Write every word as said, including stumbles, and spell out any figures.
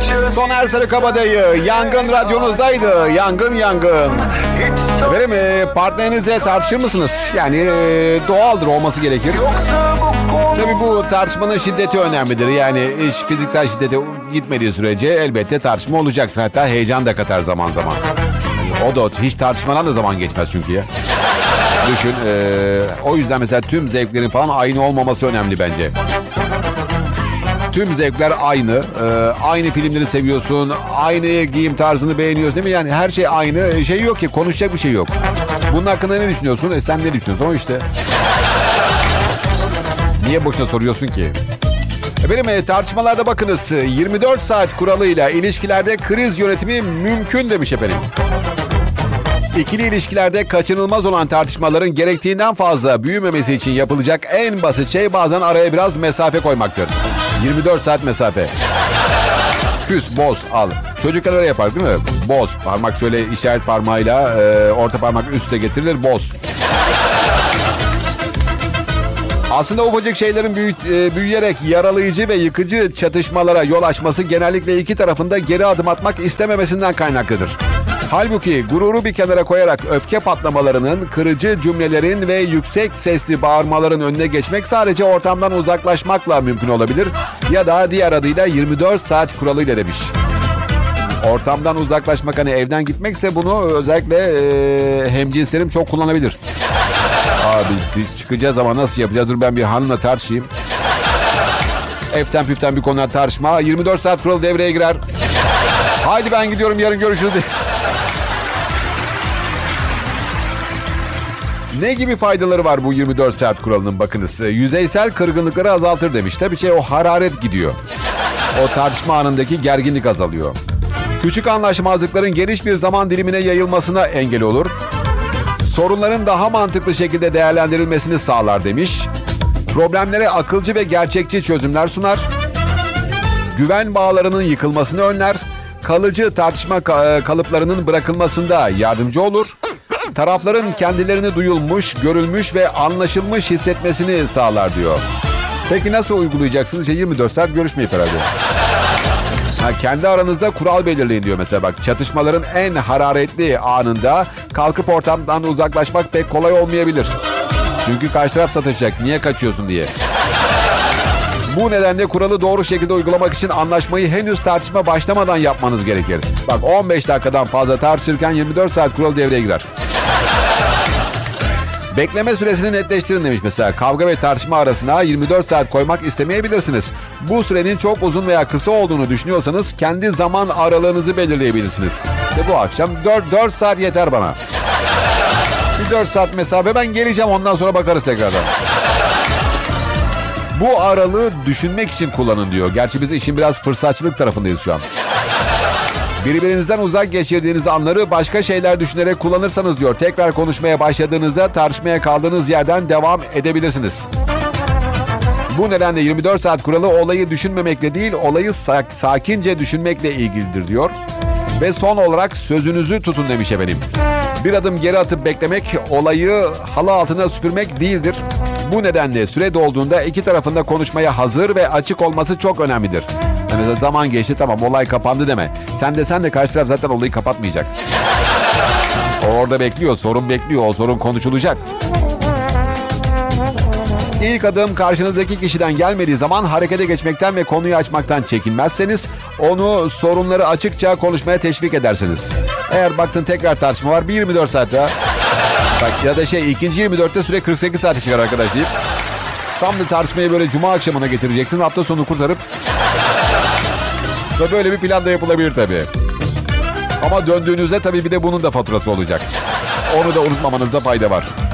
Soner Sarıkabadayı, yangın radyonuzdaydı. Yangın yangın. Efendim e, partnerinizle tartışır mısınız? Yani e, doğaldır, olması gerekir. Tabii bu tartışmanın şiddeti önemlidir. Yani iş fiziksel şiddete gitmediği sürece elbette tartışma olacaktır. Hatta heyecan da katar zaman zaman. Yani o da hiç tartışmadan da zaman geçmez çünkü ya. Düşün. E, o yüzden mesela tüm zevklerin falan aynı olmaması önemli bence. Tüm zevkler aynı. Ee, aynı filmleri seviyorsun. Aynı giyim tarzını beğeniyorsun değil mi? Yani her şey aynı. Şey yok ki, konuşacak bir şey yok. Bunun hakkında ne düşünüyorsun? E sen ne düşünüyorsun? O işte. Niye boşuna soruyorsun ki? Efendim e, tartışmalarda bakınız. yirmi dört saat kuralıyla ilişkilerde kriz yönetimi mümkün demiş efendim. İkili ilişkilerde kaçınılmaz olan tartışmaların gerektiğinden fazla büyümemesi için yapılacak en basit şey bazen araya biraz mesafe koymaktır. yirmi dört saat mesafe. Küs, boz, al. Çocuklar öyle yapar değil mi? Boz. Parmak şöyle işaret parmağıyla e, orta parmak üste getirilir, boz. Aslında ufacık şeylerin büyü, e, büyüyerek yaralayıcı ve yıkıcı çatışmalara yol açması genellikle iki tarafın da geri adım atmak istememesinden kaynaklıdır. Halbuki gururu bir kenara koyarak öfke patlamalarının, kırıcı cümlelerin ve yüksek sesli bağırmaların önüne geçmek sadece ortamdan uzaklaşmakla mümkün olabilir. Ya da diğer adıyla yirmi dört saat kuralıyla demiş. Ortamdan uzaklaşmak, hani evden gitmekse bunu özellikle e, hemcinslerim çok kullanabilir. Abi biz çıkacağız ama nasıl yapacağız? Dur ben bir hanımla tartışayım. Eften püften bir konuda tartışma. yirmi dört saat kuralı devreye girer. Haydi ben gidiyorum, yarın görüşürüz. Ne gibi faydaları var bu yirmi dört saat kuralının bakınız. Yüzeysel kırgınlıkları azaltır demiş. Tabii şey o hararet gidiyor. O tartışma anındaki gerginlik azalıyor. Küçük anlaşmazlıkların geniş bir zaman dilimine yayılmasına engel olur. Sorunların daha mantıklı şekilde değerlendirilmesini sağlar demiş. Problemlere akılcı ve gerçekçi çözümler sunar. Güven bağlarının yıkılmasını önler. Kalıcı tartışma kalıplarının bırakılmasında yardımcı olur. Tarafların kendilerini duyulmuş, görülmüş ve anlaşılmış hissetmesini sağlar diyor. Peki nasıl uygulayacaksınız? İşte yirmi dört saat görüşmeyip herhalde. Ha, kendi aranızda kural belirleyin diyor mesela bak. Çatışmaların en hararetli anında kalkıp ortamdan uzaklaşmak pek kolay olmayabilir. Çünkü karşı taraf sataşacak. Niye kaçıyorsun diye. Bu nedenle kuralı doğru şekilde uygulamak için anlaşmayı henüz tartışma başlamadan yapmanız gerekir. Bak on beş dakikadan fazla tartışırken yirmi dört saat kuralı devreye girer. Bekleme süresini netleştirin demiş mesela. Kavga ve tartışma arasına yirmi dört saat koymak istemeyebilirsiniz. Bu sürenin çok uzun veya kısa olduğunu düşünüyorsanız kendi zaman aralığınızı belirleyebilirsiniz. İşte bu akşam dört saat yeter bana. Bir dört saat mesafe, ben geleceğim, ondan sonra bakarız tekrardan. Bu aralığı düşünmek için kullanın diyor. Gerçi biz işin biraz fırsatçılık tarafındayız şu an. Birbirinizden uzak geçirdiğiniz anları başka şeyler düşünerek kullanırsanız diyor, tekrar konuşmaya başladığınızda tartışmaya kaldığınız yerden devam edebilirsiniz. Bu nedenle yirmi dört saat kuralı olayı düşünmemekle değil, olayı sak- sakince düşünmekle ilgilidir diyor. Ve son olarak sözünüzü tutun demiş efendim. Bir adım geri atıp beklemek, olayı halı altına süpürmek değildir. Bu nedenle süre dolduğunda iki tarafında konuşmaya hazır ve açık olması çok önemlidir. Yani mesela zaman geçti, tamam, olay kapandı deme. Sen de sen de karşı taraf zaten olayı kapatmayacak. O orada bekliyor, sorun bekliyor, o sorun konuşulacak. İlk adım karşınızdaki kişiden gelmediği zaman harekete geçmekten ve konuyu açmaktan çekinmezseniz onu sorunları açıkça konuşmaya teşvik edersiniz. Eğer baktın tekrar tartışma var, bir yirmi dört saat daha. Bak ya da şey ikinci yirmi dörtte süre kırk sekiz saate çıkar arkadaş deyip tam da tartışmayı böyle cuma akşamına getireceksin, hafta sonu kurtarıp ve böyle bir plan da yapılabilir tabii. Ama döndüğünüzde tabii bir de bunun da faturası olacak. Onu da unutmamanızda fayda var.